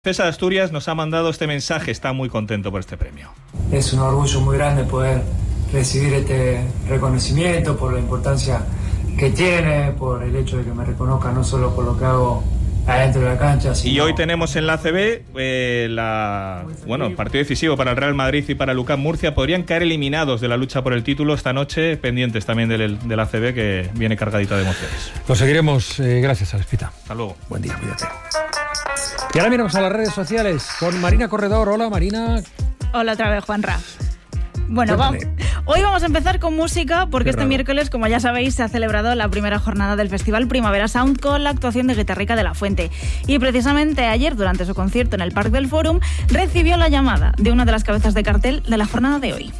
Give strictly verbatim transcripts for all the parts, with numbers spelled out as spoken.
César Asturias nos ha mandado este mensaje, está muy contento por este premio. Es un orgullo muy grande poder recibir este reconocimiento por la importancia que tiene, por el hecho de que me reconozca no solo por lo que hago adentro de la cancha, sino... Y hoy tenemos en la A C B eh, la, bueno, el partido decisivo para el Real Madrid y para Lucán Murcia. Podrían caer eliminados de la lucha por el título esta noche, pendientes también del, de la A C B, que viene cargadita de emociones. Lo seguiremos. Eh, gracias, Alespita. Hasta luego. Buen día, cuídate. Y ahora miramos a las redes sociales con Marina Corredor. Hola, Marina. Hola otra vez, Juanra. Bueno, va, hoy vamos a empezar con música porque este miércoles, como ya sabéis, se ha celebrado la primera jornada del Festival Primavera Sound con la actuación de Guitarrica de la Fuente. Y precisamente ayer, durante su concierto en el Parc del Fòrum, recibió la llamada de una de las cabezas de cartel de la jornada de hoy.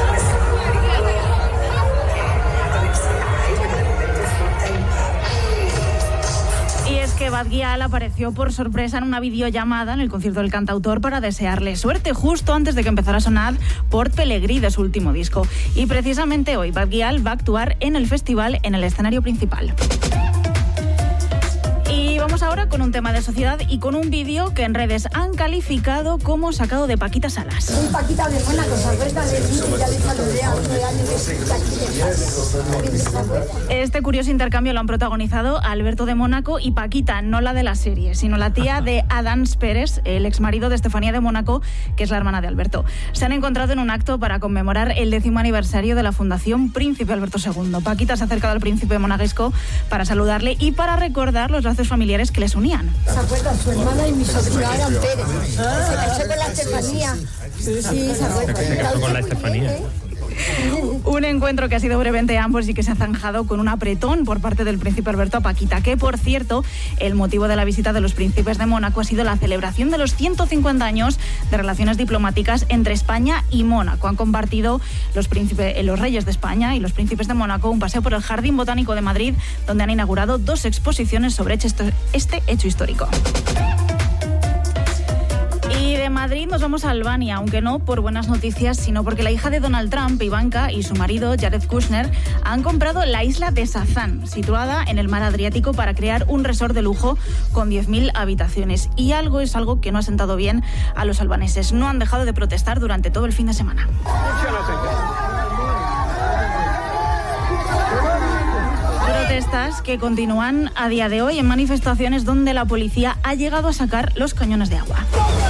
Que Bad Gyal apareció por sorpresa en una videollamada en el concierto del cantautor para desearle suerte justo antes de que empezara a sonar Port Pelegrí de su último disco. Y precisamente hoy Bad Gyal va a actuar en el festival en el escenario principal. Y vamos ahora con un tema de sociedad y con un vídeo que en redes han calificado como sacado de Paquita Salas. Soy Paquita de Mónaco, ¿se acuerdan de mí? Ya les saludé a nueve años de Este curioso intercambio lo han protagonizado Alberto de Mónaco y Paquita, no la de la serie, sino la tía de Adams Pérez, el exmarido de Estefanía de Mónaco, que es la hermana de Alberto. Se han encontrado en un acto para conmemorar el décimo aniversario de la Fundación Príncipe Alberto segundo. Paquita se ha acercado al príncipe monegasco para saludarle y para recordar los lazos familiares que les unían. ¿Se acuerdan? Su hermana y mi sobrino Adam Pérez. Ah, se casó con la Estefanía. Sí, sí, se acuerdan. Con la Estefanía. Un encuentro que ha sido breve entre ambos y que se ha zanjado con un apretón por parte del príncipe Alberto a Paquita, que por cierto, el motivo de la visita de los príncipes de Mónaco ha sido la celebración de los ciento cincuenta años de relaciones diplomáticas entre España y Mónaco. Han compartido los, príncipes, los reyes de España y los príncipes de Mónaco un paseo por el Jardín Botánico de Madrid, donde han inaugurado dos exposiciones sobre este hecho histórico. Y de Madrid nos vamos a Albania, aunque no por buenas noticias, sino porque la hija de Donald Trump, Ivanka, y su marido, Jared Kushner, han comprado la isla de Sazán, situada en el mar Adriático, para crear un resort de lujo con diez mil habitaciones. Y algo es algo que no ha sentado bien a los albaneses. No han dejado de protestar durante todo el fin de semana. Protestas que continúan a día de hoy en manifestaciones donde la policía ha llegado a sacar los cañones de agua.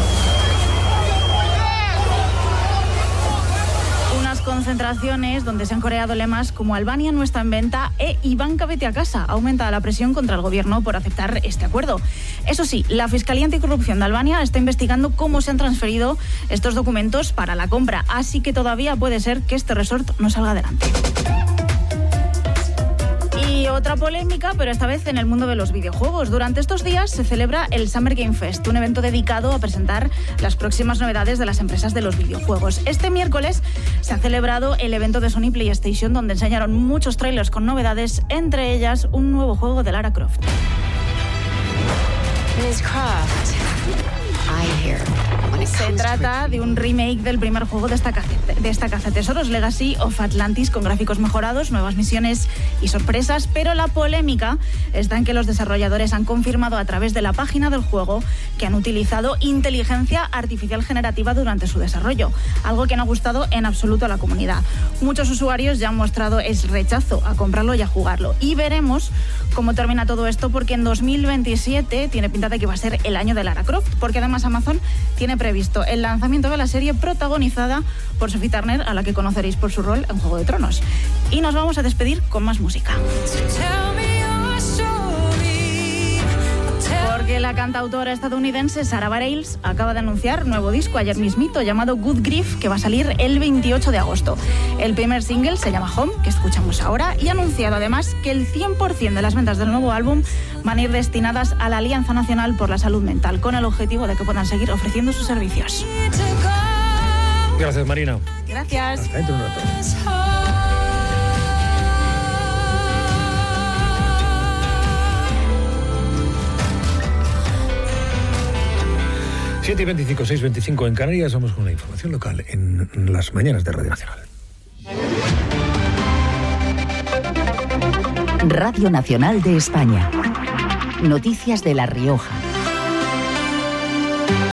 Unas concentraciones donde se han coreado lemas como Albania no está en venta e Ivanka vete a casa. Aumenta la presión contra el gobierno por aceptar este acuerdo. Eso sí, la Fiscalía Anticorrupción de Albania está investigando cómo se han transferido estos documentos para la compra, así que todavía puede ser que este resort no salga adelante. Y otra polémica, pero esta vez en el mundo de los videojuegos. Durante estos días se celebra el Summer Game Fest, un evento dedicado a presentar las próximas novedades de las empresas de los videojuegos. Este miércoles se ha celebrado el evento de Sony PlayStation, donde enseñaron muchos trailers con novedades, entre ellas un nuevo juego de Lara Croft. Miss Croft, I hear. Se trata de un remake del primer juego de esta, caza, de esta cazatesoros, Legacy of Atlantis, con gráficos mejorados, nuevas misiones y sorpresas, pero la polémica está en que los desarrolladores han confirmado a través de la página del juego que han utilizado inteligencia artificial generativa durante su desarrollo, algo que no ha gustado en absoluto a la comunidad. Muchos usuarios ya han mostrado el rechazo a comprarlo y a jugarlo, y veremos cómo termina todo esto, porque en dos mil veintisiete tiene pinta de que va a ser el año de Lara Croft, porque además Amazon tiene previsto el lanzamiento de la serie protagonizada por Sophie Turner, a la que conoceréis por su rol en Juego de Tronos. Y nos vamos a despedir con más música. Porque la cantautora estadounidense Sarah Bareilles acaba de anunciar nuevo disco ayer mismito, llamado Good Grief, que va a salir el veintiocho de agosto. El primer single se llama Home, que escuchamos ahora, y ha anunciado además que el cien por ciento de las ventas del nuevo álbum van a ir destinadas a la Alianza Nacional por la Salud Mental, con el objetivo de que puedan seguir ofreciendo sus servicios. Gracias, Marina. Gracias. Hasta dentro de un rato. siete y veinticinco, seis y veinticinco en Canarias. Vamos con la información local en las mañanas de Radio Nacional. Radio Nacional de España. Noticias de La Rioja.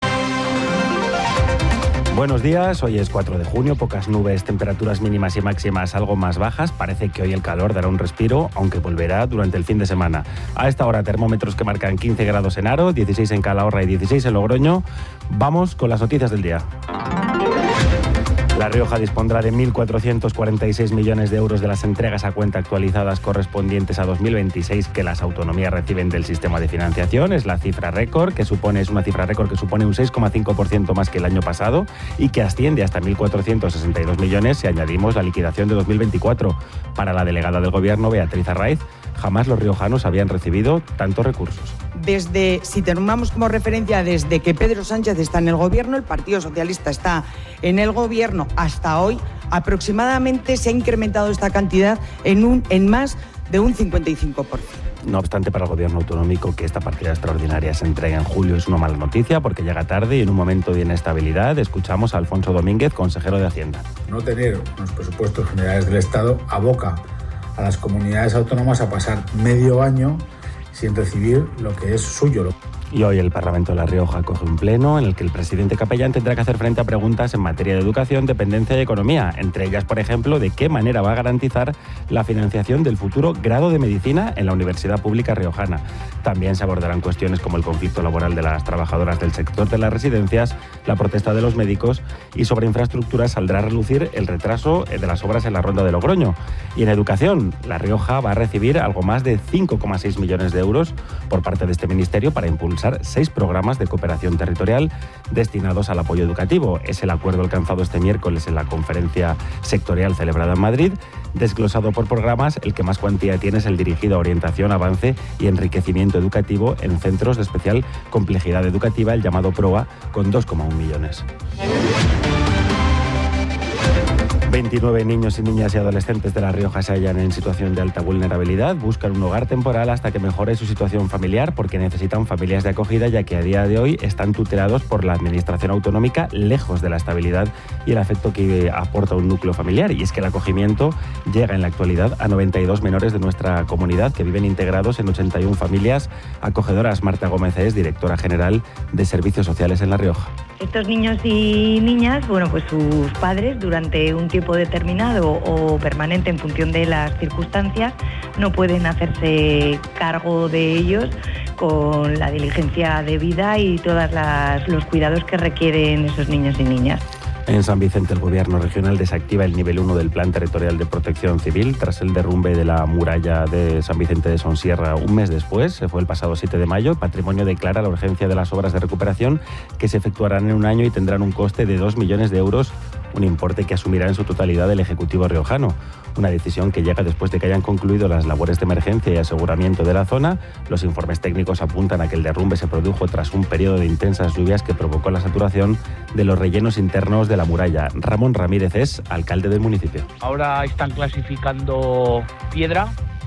Buenos días, hoy es cuatro de junio, pocas nubes, temperaturas mínimas y máximas algo más bajas. Parece que hoy el calor dará un respiro, aunque volverá durante el fin de semana. A esta hora termómetros que marcan quince grados en Haro, dieciséis en Calahorra y dieciséis en Logroño. Vamos con las noticias del día. La Rioja dispondrá de mil cuatrocientos cuarenta y seis millones de euros de las entregas a cuenta actualizadas correspondientes a dos mil veintiséis que las autonomías reciben del sistema de financiación. Es la cifra récord, que supone, es una cifra récord que supone un seis coma cinco por ciento más que el año pasado y que asciende hasta mil cuatrocientos sesenta y dos millones si añadimos la liquidación de dos mil veinticuatro. Para la delegada del Gobierno, Beatriz Arraiz, jamás los riojanos habían recibido tantos recursos. Desde, si tomamos como referencia, desde que Pedro Sánchez está en el Gobierno, el Partido Socialista está en el Gobierno, hasta hoy, aproximadamente se ha incrementado esta cantidad en, un, en más de un cincuenta y cinco por ciento. No obstante, para el Gobierno autonómico que esta partida extraordinaria se entregue en julio es una mala noticia porque llega tarde y en un momento de inestabilidad. Escuchamos a Alfonso Domínguez, consejero de Hacienda. No tener unos presupuestos generales del Estado aboca a las comunidades autónomas a pasar medio año sin recibir lo que es suyo. Y hoy el Parlamento de La Rioja coge un pleno en el que el presidente Capellán tendrá que hacer frente a preguntas en materia de educación, dependencia y economía. Entre ellas, por ejemplo, de qué manera va a garantizar la financiación del futuro grado de medicina en la Universidad Pública Riojana. También se abordarán cuestiones como el conflicto laboral de las trabajadoras del sector de las residencias, la protesta de los médicos y sobre infraestructuras saldrá a relucir el retraso de las obras en la Ronda de Logroño. Y en educación, La Rioja va a recibir algo más de cinco coma seis millones de euros por parte de este ministerio para impulsar seis programas de cooperación territorial destinados al apoyo educativo. Es el acuerdo alcanzado este miércoles en la conferencia sectorial celebrada en Madrid. Desglosado por programas, el que más cuantía tiene es el dirigido a orientación, avance y enriquecimiento educativo en centros de especial complejidad educativa, el llamado PROA, con dos coma uno millones. veintinueve niños y niñas y adolescentes de La Rioja se hallan en situación de alta vulnerabilidad. Buscan un hogar temporal hasta que mejore su situación familiar porque necesitan familias de acogida, ya que a día de hoy están tutelados por la administración autonómica, lejos de la estabilidad y el afecto que aporta un núcleo familiar. Y es que el acogimiento llega en la actualidad a noventa y dos menores de nuestra comunidad que viven integrados en ochenta y una familias acogedoras. Marta Gómez es directora general de Servicios Sociales en La Rioja. Estos niños y niñas, bueno, pues sus padres durante un tiempo determinado o permanente en función de las circunstancias no pueden hacerse cargo de ellos con la diligencia debida y todos los cuidados que requieren esos niños y niñas. En San Vicente, el Gobierno regional desactiva el nivel uno del Plan Territorial de Protección Civil tras el derrumbe de la muralla de San Vicente de Sonsierra un mes después. Se fue el pasado siete de mayo. Patrimonio declara la urgencia de las obras de recuperación que se efectuarán en un año y tendrán un coste de dos millones de euros, un importe que asumirá en su totalidad el Ejecutivo riojano. Una decisión que llega después de que hayan concluido las labores de emergencia y aseguramiento de la zona. Los informes técnicos apuntan a que el derrumbe se produjo tras un periodo de intensas lluvias que provocó la saturación de los rellenos internos de la muralla. Ramón Ramírez es alcalde del municipio. Ahora están clasificando piedra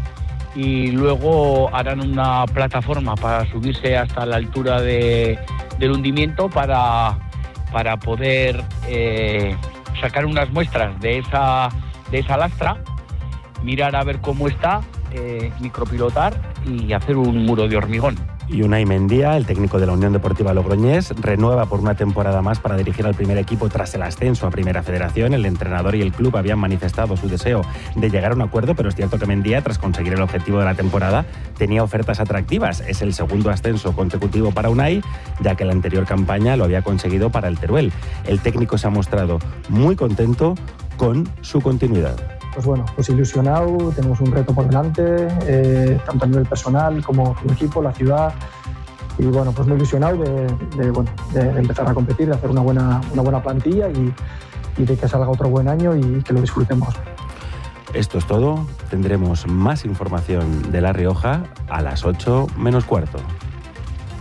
y luego harán una plataforma para subirse hasta la altura de, del hundimiento para, para poder eh, sacar unas muestras de esa, de esa lastra, mirar a ver cómo está, eh, micropilotar y hacer un muro de hormigón. Y Unai Mendía, el técnico de la Unión Deportiva Logroñés, renueva por una temporada más para dirigir al primer equipo tras el ascenso a Primera Federación. El entrenador y el club habían manifestado su deseo de llegar a un acuerdo, pero es cierto que Mendía, tras conseguir el objetivo de la temporada, tenía ofertas atractivas. Es el segundo ascenso consecutivo para Unai, ya que la anterior campaña lo había conseguido para el Teruel. El técnico se ha mostrado muy contento con su continuidad. Pues bueno, pues ilusionado, tenemos un reto por delante, eh, tanto a nivel personal como como equipo, la ciudad, y bueno, pues muy ilusionado de, de, bueno, de empezar a competir, de hacer una buena, una buena plantilla y, y de que salga otro buen año y que lo disfrutemos. Esto es todo, tendremos más información de La Rioja a las ocho menos cuarto.